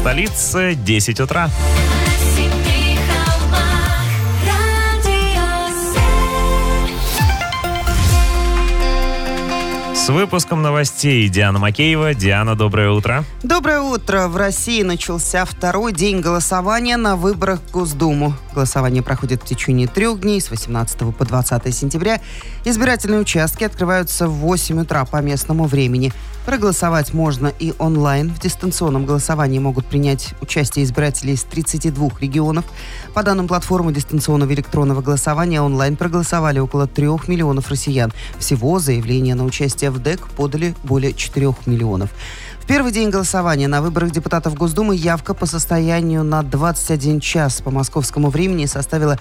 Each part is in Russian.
столице 10 утра. С выпуском новостей Диана Макеева. Диана, доброе утро. Доброе утро. В России начался второй день голосования на выборах в Госдуму. Голосование проходит в течение 3 дней, с 18 по 20 сентября. Избирательные участки открываются в 8 утра по местному времени. Проголосовать можно и онлайн. В дистанционном голосовании могут принять участие избиратели из 32 регионов. По данным платформы дистанционного электронного голосования, онлайн проголосовали около 3 миллионов россиян. Всего заявления на участие в ДЭК подали более 4 миллионов. В первый день голосования на выборах депутатов Госдумы явка по состоянию на 21 час по московскому времени составила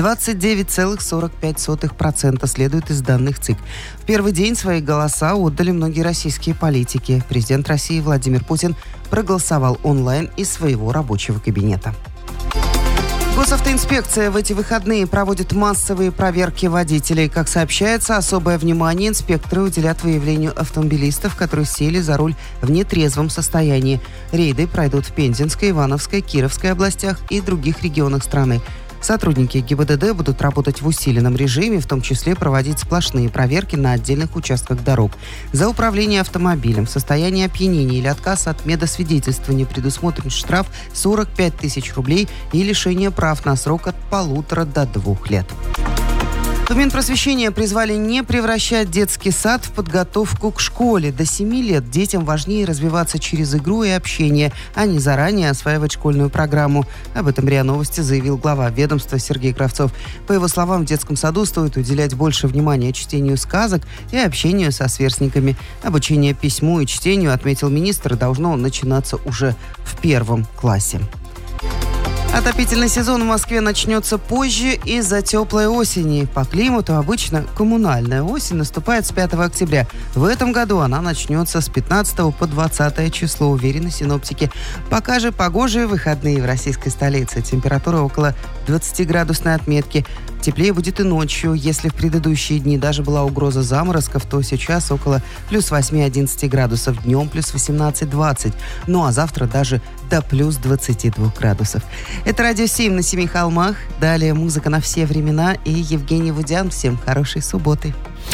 29,45%, следует из данных ЦИК. В первый день свои голоса отдали многие российские политики. Президент России Владимир Путин проголосовал онлайн из своего рабочего кабинета. Госавтоинспекция в эти выходные проводит массовые проверки водителей. Как сообщается, особое внимание инспекторы уделят выявлению автомобилистов, которые сели за руль в нетрезвом состоянии. Рейды пройдут в Пензенской, Ивановской, Кировской областях и других регионах страны. Сотрудники ГИБДД будут работать в усиленном режиме, в том числе проводить сплошные проверки на отдельных участках дорог. За управление автомобилем в состоянии опьянения или отказ от медосвидетельствования предусмотрен штраф 45 тысяч рублей и лишение прав на срок от 1,5 до 2 лет. В Минпросвещения призвали не превращать детский сад в подготовку к школе. До 7 лет детям важнее развиваться через игру и общение, а не заранее осваивать школьную программу. Об этом РИА Новости заявил глава ведомства Сергей Кравцов. По его словам, в детском саду стоит уделять больше внимания чтению сказок и общению со сверстниками. Обучение письму и чтению, отметил министр, должно начинаться уже в 1 классе. Отопительный сезон в Москве начнется позже из-за теплой осени. По климату обычно коммунальная осень наступает с 5 октября. В этом году она начнется с 15 по 20 число, уверены синоптики. Пока же погожие выходные в российской столице. Температура около 20-градусной отметки. Теплее будет и ночью. Если в предыдущие дни даже была угроза заморозков, то сейчас около плюс 8-11 градусов. Днем плюс 18-20. Ну а завтра даже до плюс 22 градусов. Это Радио 7 на 7 холмах. Далее музыка на все времена и Евгений Вудян. Всем хорошей субботы.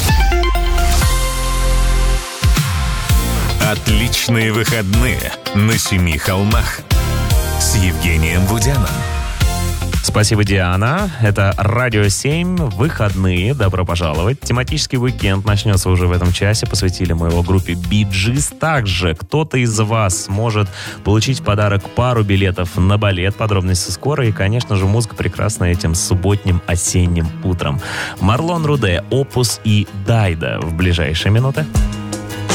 Отличные выходные на 7 холмах с Евгением Вудяном. Спасибо, Диана. Это Радио 7, выходные. Добро пожаловать. Тематический уикенд начнется уже в этом часе. Посвятили мы его группе Bee Gees. Также кто-то из вас может получить в подарок пару билетов на балет. Подробности скоро. И, конечно же, музыка прекрасна этим субботним осенним утром. Марлон Руде, Опус и Дайда в ближайшие минуты.